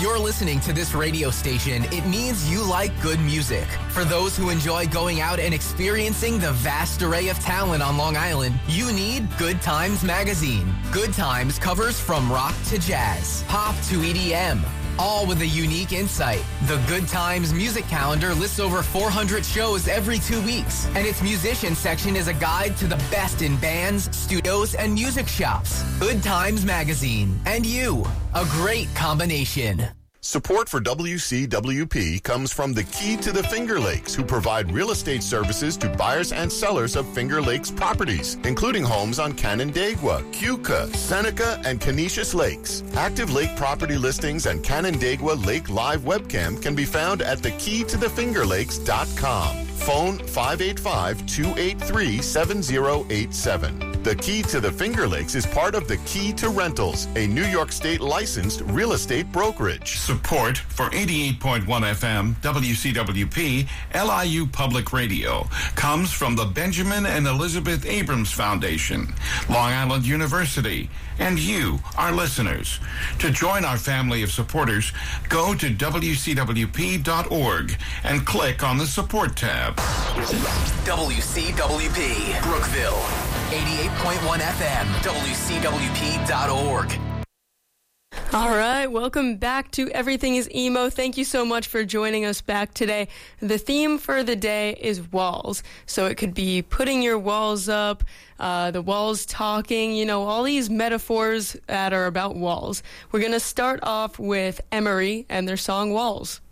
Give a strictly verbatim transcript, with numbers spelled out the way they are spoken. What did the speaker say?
you're listening to this radio station, it means you like good music. For those who enjoy going out and experiencing the vast array of talent on Long Island, you need Good Times Magazine. Good Times covers from rock to jazz, pop to E D M, all with a unique insight. The Good Times music calendar lists over four hundred shows every two weeks, and its musician section is a guide to the best in bands, studios, and music shops. Good Times Magazine. And you. A great combination. Support for W C W P comes from the Key to the Finger Lakes, who provide real estate services to buyers and sellers of Finger Lakes properties, including homes on Canandaigua, Keuka, Seneca, and Canisius Lakes. Active lake property listings and Canandaigua Lake Live webcam can be found at the key to the finger lakes dot com. Phone five eight five, two eight three, seven zero eight seven. The Key to the Finger Lakes is part of the Key to Rentals, a New York State licensed real estate brokerage. Support for eighty-eight point one F M, W C W P, L I U Public Radio comes from the Benjamin and Elizabeth Abrams Foundation, Long Island University, and you, our listeners. To join our family of supporters, go to W C W P dot org and click on the support tab. W C W P, Brookville, eighty-eight point one F M, W C W P dot org. All right, welcome back to Everything is Emo. Thank you so much for joining us back today. The theme for the day is walls. So it could be putting your walls up, uh, the walls talking, you know, all these metaphors that are about walls. We're going to start off with Emery and their song Walls.